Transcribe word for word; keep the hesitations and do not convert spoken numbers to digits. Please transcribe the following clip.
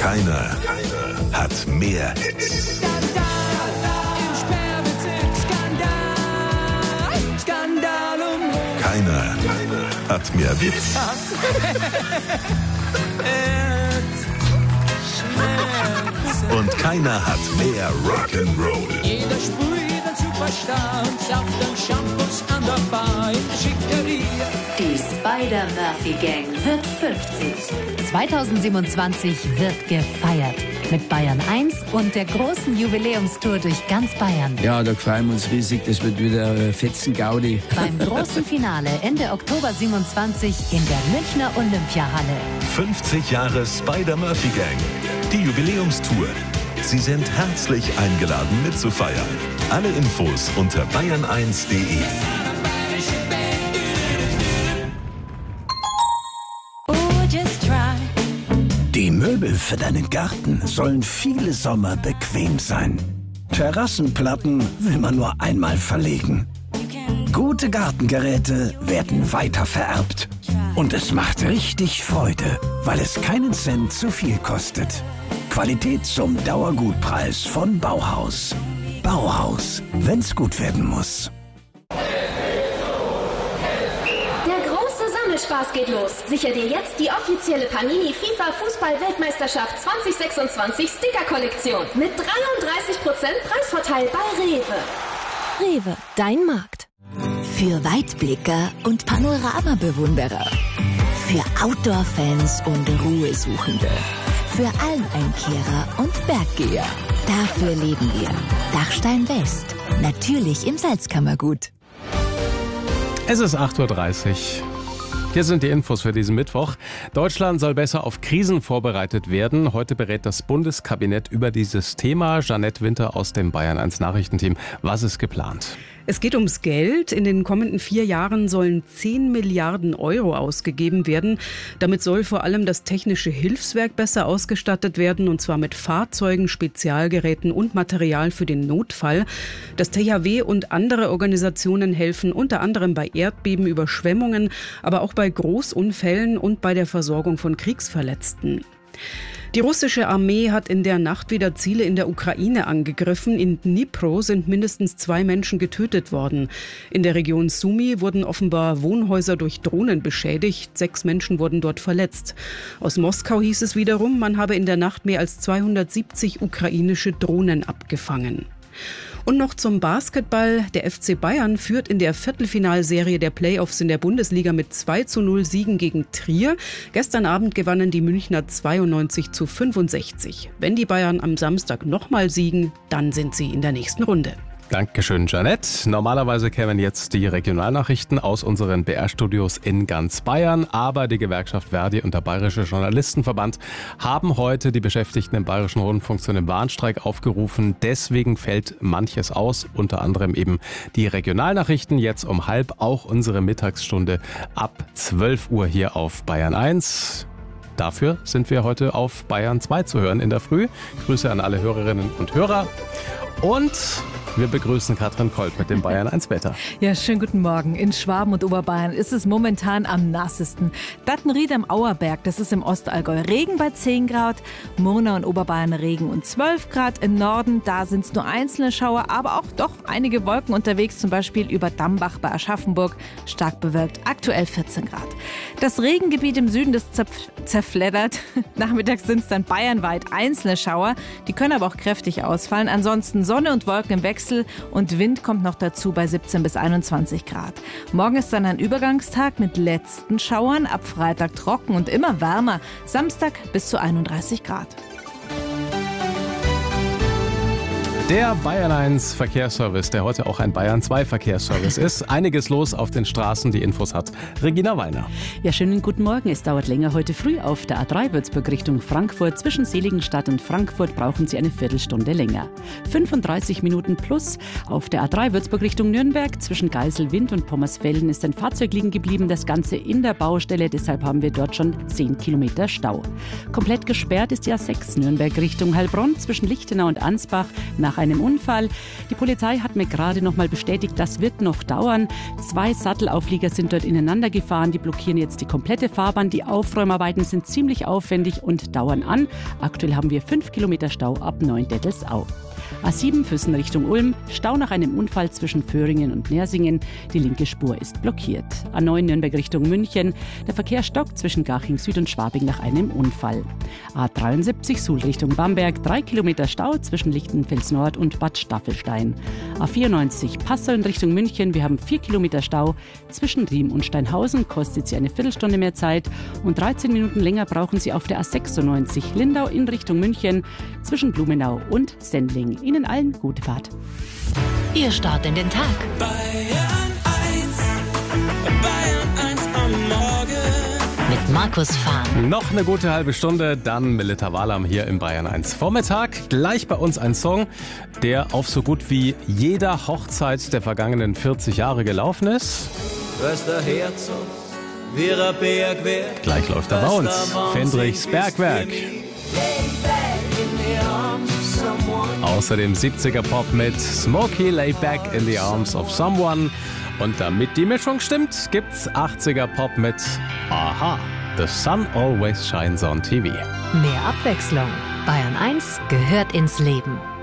Keiner, keiner hat mehr Hits. Keiner hat mehr Witz. Und keiner hat mehr Rock'n'Roll. Jeder sprüht ein Superstar und sauft dann Shampoos an der Bar in der Schickeria. Die Spider-Murphy-Gang wird fünfzig. zweitausendsiebenundzwanzig wird gefeiert. Mit Bayern eins und der großen Jubiläumstour durch ganz Bayern. Ja, da freuen wir uns riesig. Das wird wieder äh, fetzen Gaudi. Beim großen Finale Ende Oktober siebenundzwanzig in der Münchner Olympiahalle. fünfzig Jahre Spider-Murphy-Gang. Die Jubiläumstour. Sie sind herzlich eingeladen mitzufeiern. Alle Infos unter bayern eins punkt de. Die Möbel für deinen Garten sollen viele Sommer bequem sein. Terrassenplatten will man nur einmal verlegen. Gute Gartengeräte werden weiter vererbt. Und es macht richtig Freude, weil es keinen Cent zu viel kostet. Qualität zum Dauergutpreis von Bauhaus. Bauhaus, wenn's gut werden muss. Spaß geht los. Sicher dir jetzt die offizielle Panini FIFA Fußball-Weltmeisterschaft zwanzig sechsundzwanzig Sticker-Kollektion mit dreiunddreißig Prozent Preisvorteil bei Rewe. Rewe, dein Markt. Für Weitblicker und Panoramabewunderer. Für Outdoor-Fans und Ruhesuchende. Für Almeinkehrer und Berggeher. Dafür leben wir. Dachstein West. Natürlich im Salzkammergut. Es ist acht Uhr dreißig. Hier sind die Infos für diesen Mittwoch. Deutschland soll besser auf Krisen vorbereitet werden. Heute berät das Bundeskabinett über dieses Thema. Jeanette Winter aus dem Bayern eins Nachrichtenteam. Was ist geplant? Es geht ums Geld. In den kommenden vier Jahren sollen zehn Milliarden Euro ausgegeben werden. Damit soll vor allem das technische Hilfswerk besser ausgestattet werden, und zwar mit Fahrzeugen, Spezialgeräten und Material für den Notfall. Das T H W und andere Organisationen helfen unter anderem bei Erdbeben, Überschwemmungen, aber auch bei Großunfällen und bei der Versorgung von Kriegsverletzten. Die russische Armee hat in der Nacht wieder Ziele in der Ukraine angegriffen. In Dnipro sind mindestens zwei Menschen getötet worden. In der Region Sumy wurden offenbar Wohnhäuser durch Drohnen beschädigt. Sechs Menschen wurden dort verletzt. Aus Moskau hieß es wiederum, man habe in der Nacht mehr als zweihundertsiebzig ukrainische Drohnen abgefangen. Und noch zum Basketball. Der F C Bayern führt in der Viertelfinalserie der Playoffs in der Bundesliga mit zwei zu null Siegen gegen Trier. Gestern Abend gewannen die Münchner zweiundneunzig zu fünfundsechzig. Wenn die Bayern am Samstag nochmal siegen, dann sind sie in der nächsten Runde. Dankeschön, Jeanette. Normalerweise kämen jetzt die Regionalnachrichten aus unseren B R-Studios in ganz Bayern. Aber die Gewerkschaft Verdi und der Bayerische Journalistenverband haben heute die Beschäftigten im Bayerischen Rundfunk zu einem Warnstreik aufgerufen. Deswegen fällt manches aus, unter anderem eben die Regionalnachrichten. Jetzt um halb auch unsere Mittagsstunde ab zwölf Uhr hier auf Bayern eins. Dafür sind wir heute auf Bayern zwei zu hören in der Früh. Grüße an alle Hörerinnen und Hörer. Und wir begrüßen Katrin Kolb mit dem Bayern eins Wetter. Ja, schönen guten Morgen. In Schwaben und Oberbayern ist es momentan am nassesten. Dattenried am Auerberg, das ist im Ostallgäu, Regen bei zehn Grad. Murnau und Oberbayern Regen und zwölf Grad. Im Norden, da sind es nur einzelne Schauer, aber auch doch einige Wolken unterwegs, zum Beispiel über Dambach bei Aschaffenburg, stark bewölkt, aktuell vierzehn Grad. Das Regengebiet im Süden, das zerf- zerfleddert. Nachmittags sind es dann bayernweit einzelne Schauer, die können aber auch kräftig ausfallen. Ansonsten Sonne und Wolken im Wechsel und Wind kommt noch dazu bei siebzehn bis einundzwanzig Grad. Morgen ist dann ein Übergangstag mit letzten Schauern, ab Freitag trocken und immer wärmer. Samstag bis zu einunddreißig Grad. Der Bayern eins Verkehrsservice, der heute auch ein Bayern zwei Verkehrsservice ist. Einiges los auf den Straßen, die Infos hat Regina Wallner. Ja, schönen guten Morgen. Es dauert länger heute früh auf der A drei Würzburg Richtung Frankfurt. Zwischen Seligenstadt und Frankfurt brauchen Sie eine Viertelstunde länger. fünfunddreißig Minuten plus. Auf der A drei Würzburg Richtung Nürnberg zwischen Geiselwind und Pommersfelden ist ein Fahrzeug liegen geblieben. Das Ganze in der Baustelle, deshalb haben wir dort schon zehn Kilometer Stau. Komplett gesperrt ist die A sechs Nürnberg Richtung Heilbronn zwischen Lichtenau und Ansbach nach nach einem Unfall. Die Polizei hat mir gerade noch mal bestätigt, das wird noch dauern. Zwei Sattelauflieger sind dort ineinander gefahren. Die blockieren jetzt die komplette Fahrbahn. Die Aufräumarbeiten sind ziemlich aufwendig und dauern an. Aktuell haben wir fünf Kilometer Stau ab Neuendettelsau. A sieben Füssen Richtung Ulm, Stau nach einem Unfall zwischen Föhringen und Nersingen. Die linke Spur ist blockiert. A neun Nürnberg Richtung München, der Verkehr stockt zwischen Garching Süd und Schwabing nach einem Unfall. A dreiundsiebzig Suhl Richtung Bamberg, drei Kilometer Stau zwischen Lichtenfels Nord und Bad Staffelstein. A vierundneunzig Passau in Richtung München, wir haben vier Kilometer Stau zwischen Riem und Steinhausen, kostet Sie eine Viertelstunde mehr Zeit und dreizehn Minuten länger brauchen Sie auf der A sechsundneunzig Lindau in Richtung München zwischen Blumenau und Sendling. Ihnen allen gute Fahrt. Ihr Start in den Tag. Bayern eins, Bayern eins am Morgen. Mit Markus Fahn. Noch eine gute halbe Stunde, dann Melita Walam hier im Bayern eins Vormittag. Gleich bei uns ein Song, der auf so gut wie jeder Hochzeit der vergangenen vierzig Jahre gelaufen ist. Was der Herzog, wie ein Bergwerk. Gleich läuft er bei uns. Fendrichs Bergwerk. Außerdem siebziger Pop mit Smokey Lay Back in the Arms of Someone. Und damit die Mischung stimmt, gibt's achtziger Pop mit Aha, The Sun Always Shines on T V. Mehr Abwechslung. Bayern eins gehört ins Leben.